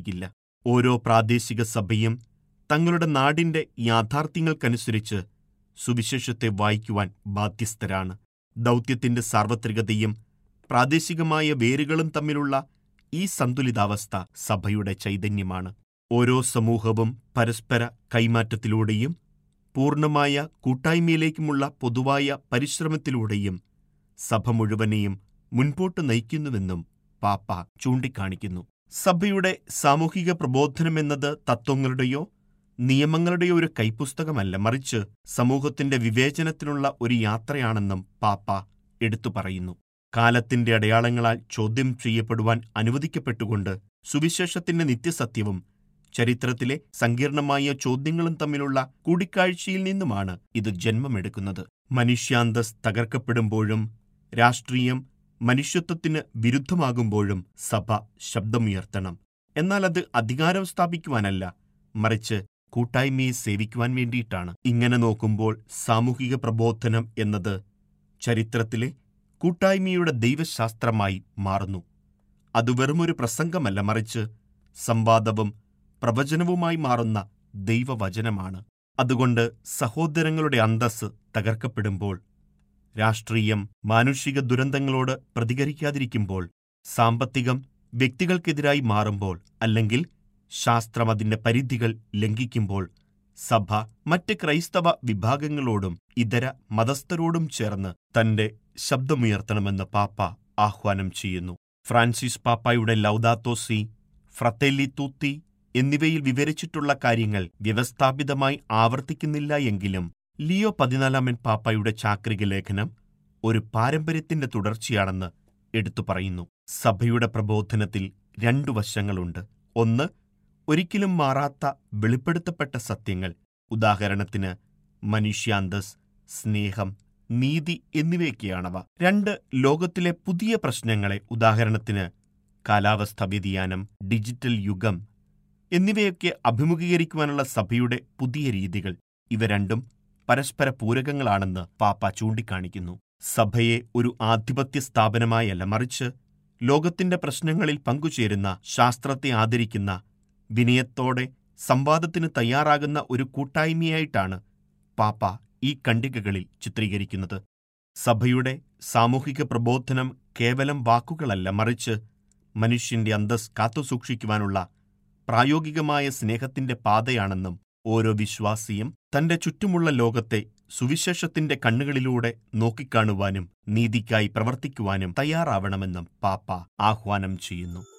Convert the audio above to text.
കഴിയുകയില്ല. ഓരോ പ്രാദേശിക സഭയും തങ്ങളുടെ നാടിന്റെ യാഥാർത്ഥ്യങ്ങൾക്കനുസരിച്ച് സുവിശേഷത്തെ വായിക്കുവാൻ ബാധ്യസ്ഥരാണ്. ദൗത്യത്തിന്റെ സാർവത്രികതയും പ്രാദേശികമായ വേരുകളും തമ്മിലുള്ള ഈ സന്തുലിതാവസ്ഥ സഭയുടെ ചൈതന്യമാണ്. ഓരോ സമൂഹവും പരസ്പര കൈമാറ്റത്തിലൂടെയും പൂർണ്ണമായ കൂട്ടായ്മയിലേക്കുമുള്ള പൊതുവായ പരിശ്രമത്തിലൂടെയും സഭ മുഴുവനെയും മുൻപോട്ട് നയിക്കുന്നുവെന്നും പാപ്പ ചൂണ്ടിക്കാണിക്കുന്നു. സഭയുടെ സാമൂഹിക പ്രബോധനമെന്നത് തത്വങ്ങളുടെയോ നിയമങ്ങളുടെയോ ഒരു കൈപ്പുസ്തകമല്ല, മറിച്ച് സമൂഹത്തിന്റെ വിവേചനത്തിനുള്ള ഒരു യാത്രയാണെന്നും പാപ്പ എടുത്തു പറയുന്നു. കാലത്തിന്റെ അടയാളങ്ങളാൽ ചോദ്യം ചെയ്യപ്പെടുവാൻ അനുവദിക്കപ്പെട്ടുകൊണ്ട് സുവിശേഷത്തിന്റെ നിത്യസത്യവും ചരിത്രത്തിലെ സങ്കീർണമായ ചോദ്യങ്ങളും തമ്മിലുള്ള കൂടിക്കാഴ്ചയിൽ നിന്നുമാണ് ഇത് ജന്മമെടുക്കുന്നത്. മനുഷ്യാന്തസ് തകർക്കപ്പെടുമ്പോഴും രാഷ്ട്രീയം മനുഷ്യത്വത്തിന് വിരുദ്ധമാകുമ്പോഴും സഭ ശബ്ദമുയർത്തണം. എന്നാൽ അത് അധികാരം സ്ഥാപിക്കുവാനല്ല, മറിച്ച് കൂട്ടായ്മയെ സേവിക്കുവാൻ വേണ്ടിയിട്ടാണ്. ഇങ്ങനെ നോക്കുമ്പോൾ സാമൂഹിക പ്രബോധനം എന്നത് ചരിത്രത്തിലെ കൂട്ടായ്മയുടെ ദൈവശാസ്ത്രമായി മാറുന്നു. അത് വെറുമൊരു പ്രസംഗമല്ല, മറിച്ച് സംവാദവും പ്രവചനവുമായി മാറുന്ന ദൈവവചനമാണ്. അതുകൊണ്ട് സഹോദരങ്ങളുടെ അന്തസ്സ് തകർക്കപ്പെടുമ്പോൾ, രാഷ്ട്രീയം മാനുഷിക ദുരന്തങ്ങളോട് പ്രതികരിക്കാതിരിക്കുമ്പോൾ, സാമ്പത്തികം വ്യക്തികൾക്കെതിരായി മാറുമ്പോൾ, അല്ലെങ്കിൽ ശാസ്ത്രം അതിന്റെ പരിധികൾ ലംഘിക്കുമ്പോൾ, സഭ മറ്റ് ക്രൈസ്തവ വിഭാഗങ്ങളോടും ഇതര മതസ്ഥരോടും ചേർന്ന് തന്റെ ശബ്ദമുയർത്തണമെന്ന് പാപ്പ ആഹ്വാനം ചെയ്യുന്നു. ഫ്രാൻസിസ് പാപ്പായുടെ ലൗദാത്തോ സി, ഫ്രatelli tutti എന്നിവയിൽ വിവരിച്ചിട്ടുള്ള കാര്യങ്ങൾ വ്യവസ്ഥാപിതമായി ആവർത്തിക്കുന്നില്ല എങ്കിലും ലിയോ 14 പാപ്പായുടെ ചാക്രിക ലേഖനം ഒരു പാരമ്പര്യത്തിന്റെ തുടർച്ചയാണെന്ന് എടുത്തു പറയുന്നു. സഭയുടെ പ്രബോധനത്തിൽ 2 വശങ്ങളുണ്ട്. ഒന്ന്, ഒരിക്കലും മാറാത്ത വെളിപ്പെടുത്തപ്പെട്ട സത്യങ്ങൾ, ഉദാഹരണത്തിന് മനുഷ്യാന്തസ്, സ്നേഹം, നീതി എന്നിവയൊക്കെയാണവ. 2, ലോകത്തിലെ പുതിയ പ്രശ്നങ്ങളെ, ഉദാഹരണത്തിന് കാലാവസ്ഥാ വ്യതിയാനം, ഡിജിറ്റൽ യുഗം എന്നിവയൊക്കെ അഭിമുഖീകരിക്കുവാനുള്ള സഭയുടെ പുതിയ രീതികൾ. ഇവ രണ്ടും പരസ്പര പൂരകങ്ങളാണെന്ന് പാപ്പ ചൂണ്ടിക്കാണിക്കുന്നു. സഭയെ ഒരു ആധിപത്യ സ്ഥാപനമായല്ല, മറിച്ച് ലോകത്തിന്റെ പ്രശ്നങ്ങളിൽ പങ്കുചേരുന്ന, ശാസ്ത്രത്തെ ആദരിക്കുന്ന, വിനയത്തോടെ സംവാദത്തിന് തയ്യാറാകുന്ന ഒരു കൂട്ടായ്മയായിട്ടാണ് പാപ്പ ഈ ഖണ്ഡികകളിൽ ചിത്രീകരിക്കുന്നത്. സഭയുടെ സാമൂഹിക പ്രബോധനം കേവലം വാക്കുകളല്ല, മറിച്ച് മനുഷ്യന്റെ അന്തസ് കാത്തുസൂക്ഷിക്കുവാനുള്ള പ്രായോഗികമായ സ്നേഹത്തിന്റെ പാതയാണെന്നും ഓരോ വിശ്വാസിയും തന്റെ ചുറ്റുമുള്ള ലോകത്തെ സുവിശേഷത്തിന്റെ കണ്ണുകളിലൂടെ നോക്കിക്കാണുവാനും നീതിക്കായി പ്രവർത്തിക്കുവാനും തയ്യാറാവണമെന്നും പാപ്പ ആഹ്വാനം ചെയ്യുന്നു.